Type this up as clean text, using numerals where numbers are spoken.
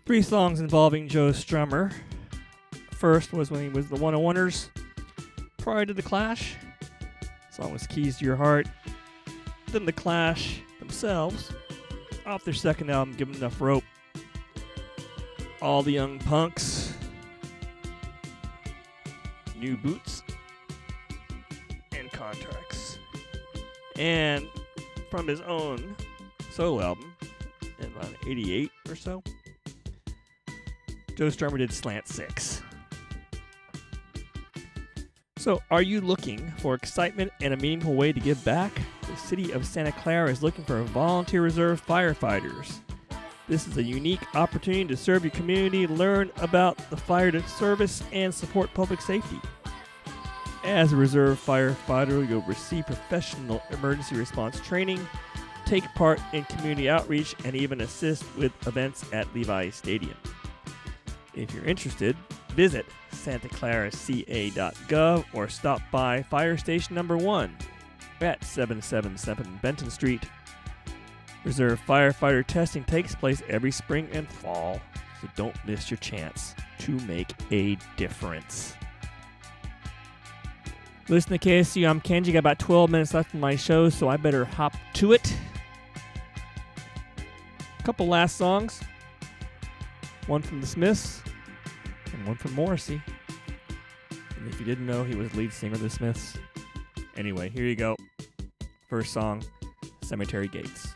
Three songs involving Joe Strummer. First was when he was the One-O-Oneers prior to The Clash. The song was Keys to Your Heart. Then The Clash themselves, off their second album, Give 'Em Enough Rope. All the Young Punks, New Boots, and Contracts. And from his own solo album, in around 88 or so, Joe Strummer did Slant 6. So, are you looking for excitement and a meaningful way to give back? The city of Santa Clara is looking for volunteer reserve firefighters. This is a unique opportunity to serve your community, learn about the fire service, and support public safety. As a reserve firefighter, you'll receive professional emergency response training, take part in community outreach, and even assist with events at Levi Stadium. If you're interested, visit santaclaraca.gov or stop by Fire Station Number 1 at 777 Benton Street. Reserve firefighter testing takes place every spring and fall, so don't miss your chance to make a difference. Listen to KSU, I'm Kenji. Got about 12 minutes left in my show, so I better hop to it. A couple last songs. One from the Smiths and one from Morrissey. And if you didn't know, he was lead singer of the Smiths. Anyway, here you go. First song, Cemetery Gates.